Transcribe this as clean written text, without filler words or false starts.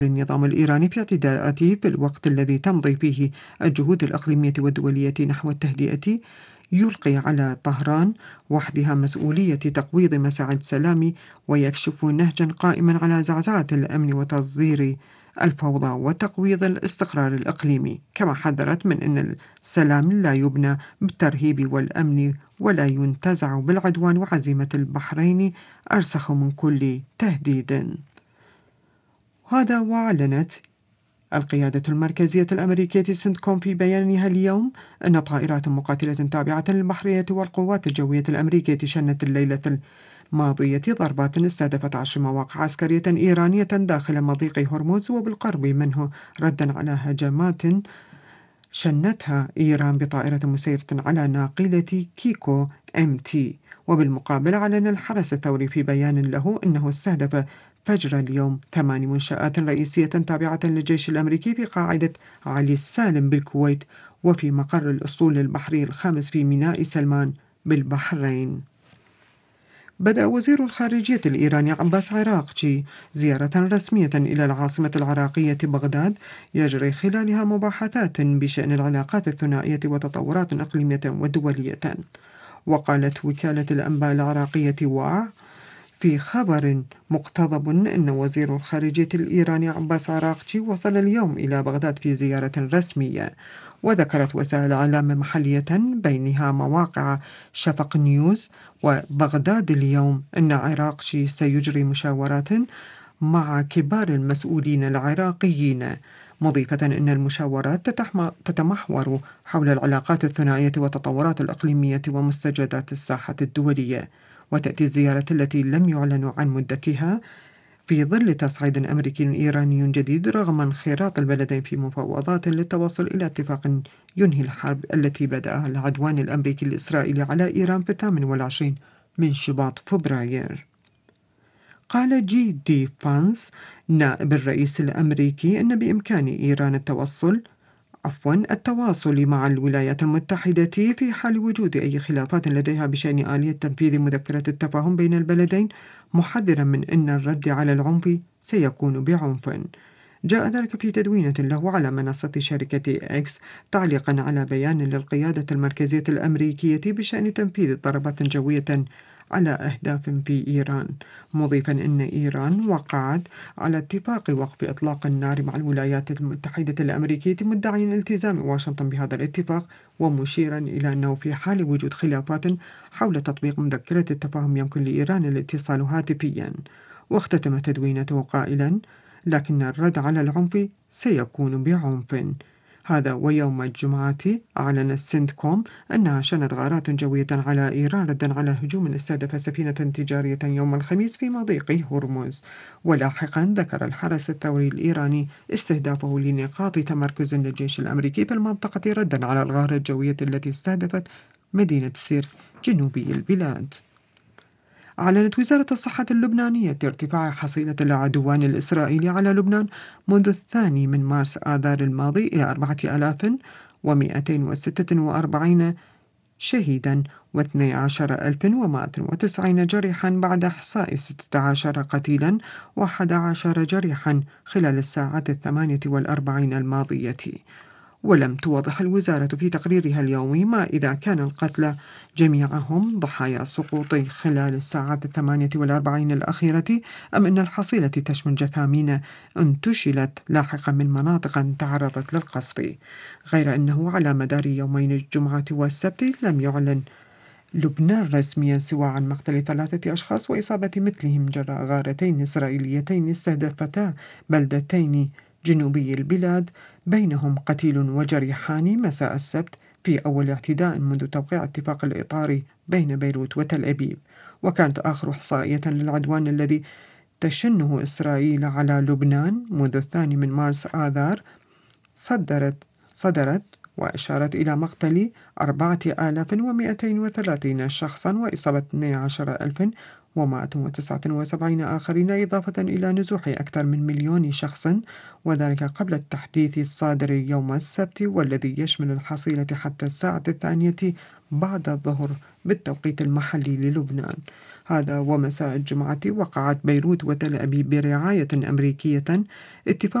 النظام الإيراني في اعتداءاته في الوقت الذي تمضي فيه الجهود الإقليمية والدولية نحو التهدئة، يلقي على طهران وحدها مسؤولية تقويض مساعي السلام، ويكشف نهجا قائما على زعزعة الأمن وتصدير الفوضى وتقويض الاستقرار الإقليمي. كما حذرت من أن السلام لا يبنى بالترهيب والأمن ولا ينتزع بالعدوان، وعزيمة البحرين أرسخ من كل تهديد. هذا وأعلنت القيادة المركزية الأمريكية سنتكوم في بيانها اليوم أن طائرات مقاتلة تابعة للبحرية والقوات الجوية الأمريكية شنت الليلة الماضية ضربات استهدفت 10 مواقع عسكرية إيرانية داخل مضيق هرمز وبالقرب منه، ردا على هجمات شنتها إيران بطائرة مسيرة على ناقلة كيكو MT. وبالمقابل أعلن الحرس الثوري في بيان له أنه استهدف فجر اليوم 8 منشآت رئيسية تابعة للجيش الأمريكي في قاعدة علي السالم بالكويت، وفي مقر الأسطول البحري الخامس في ميناء سلمان بالبحرين. بدأ وزير الخارجية الإيراني عباس عراقچي زيارة رسمية إلى العاصمة العراقية بغداد، يجري خلالها مباحثات بشأن العلاقات الثنائية وتطورات إقليمية ودولية. وقالت وكالة الأنباء العراقية واع في خبر مقتضب أن وزير الخارجية الإيراني عباس عراقچي وصل اليوم إلى بغداد في زيارة رسمية. وذكرت وسائل إعلام محلية بينها مواقع شفق نيوز وبغداد اليوم أن عراقچي سيجري مشاورات مع كبار المسؤولين العراقيين، مضيفة أن المشاورات تتمحور حول العلاقات الثنائية والتطورات الإقليمية ومستجدات الساحة الدولية. وتأتي الزيارة التي لم يعلن عن مدتها في ظل تصعيد أمريكي إيراني جديد رغم انخراط البلدين في مفاوضات للتوصل إلى اتفاق ينهي الحرب التي بدأها العدوان الأمريكي الإسرائيلي على إيران في 28 من شباط فبراير. قال جي دي فانس نائب الرئيس الأمريكي أن بإمكان إيران التواصل مع الولايات المتحدة في حال وجود أي خلافات لديها بشأن آلية تنفيذ مذكرة التفاهم بين البلدين، محذرا من أن الرد على العنف سيكون بعنف. جاء ذلك في تدوينة له على منصة شركة إكس تعليقا على بيان للقيادة المركزية الأمريكية بشأن تنفيذ ضربات جوية على أهداف في إيران، مضيفا أن إيران وقعت على اتفاق وقف إطلاق النار مع الولايات المتحدة الأمريكية، مدعيا التزام واشنطن بهذا الاتفاق، ومشيرا إلى أنه في حال وجود خلافات حول تطبيق مذكرة التفاهم يمكن لإيران الاتصال هاتفيا. واختتم تدوينته قائلا: لكن الرد على العنف سيكون بعنف. هذا ويوم الجمعة أعلنت سنتكوم أنها شنت غارات جوية على إيران ردا على هجوم استهدف سفينة تجارية يوم الخميس في مضيق هرمز. ولاحقا ذكر الحرس الثوري الإيراني استهدافه لنقاط تمركز للجيش الأمريكي في المنطقة ردا على الغارة الجوية التي استهدفت مدينة سيرت جنوبي البلاد. أعلنت وزارة الصحة اللبنانية ارتفاع حصيلة العدوان الإسرائيلي على لبنان منذ 2 من مارس آذار الماضي إلى 4246 شهيدا و12190 جريحا، بعد إحصاء 16 قتيلا و11 جريحا خلال الساعات 48 الماضية. ولم توضح الوزارة في تقريرها اليومي ما إذا كان القتلى جميعهم ضحايا سقوط خلال الساعات 48 الأخيرة، أم أن الحصيلة تشمل جثامين انتشلت لاحقا من مناطق تعرضت للقصف. غير أنه على مدار يومين الجمعة والسبت لم يعلن لبنان رسميا سوى عن مقتل 3 أشخاص وإصابة مثلهم جراء غارتين إسرائيليتين استهدفتا بلدتين جنوبي البلاد، بينهم قتيل وجريحان مساء السبت في أول اعتداء منذ توقيع اتفاق الإطار بين بيروت وتل أبيب. وكانت آخر إحصائية للعدوان الذي تشنه إسرائيل على لبنان منذ 2 من مارس آذار صدرت وأشارت إلى مقتل 4230 شخصا وإصابة 12179 آخرين، إضافة إلى نزوح أكثر من 1,000,000 شخص، وذلك قبل التحديث الصادر يوم السبت والذي يشمل الحصيلة حتى الساعة 2 بعد الظهر بالتوقيت المحلي للبنان. هذا ومساء الجمعة وقعت بيروت وتل أبيب برعاية أمريكية اتفاق